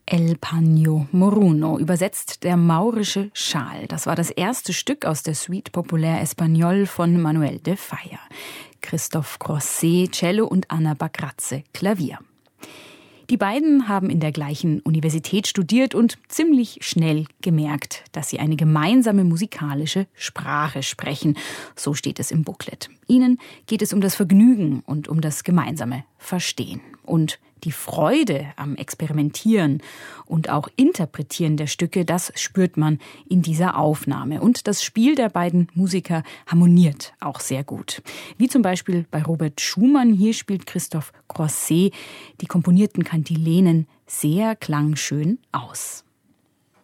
El Paño Moruno, übersetzt der maurische Schal. Das war das erste Stück aus der Suite Populaire Espagnole von Manuel de Falla. Christophe Croisset, Cello und Anna Bagrazze, Klavier. Die beiden haben in der gleichen Universität studiert und ziemlich schnell gemerkt, dass sie eine gemeinsame musikalische Sprache sprechen. So steht es im Booklet. Ihnen geht es um das Vergnügen und um das gemeinsame Verstehen. Und die Freude am Experimentieren und auch Interpretieren der Stücke, das spürt man in dieser Aufnahme. Und das Spiel der beiden Musiker harmoniert auch sehr gut. Wie zum Beispiel bei Robert Schumann. Hier spielt Christophe Croisset die komponierten Kantilenen sehr klangschön aus.